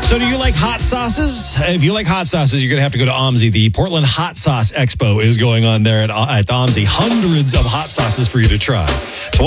So do you like hot sauces? If you like hot sauces, you're going to have to go to OMSI. The Portland Hot Sauce Expo is going on there at OMSI. Hundreds of hot sauces for you to try.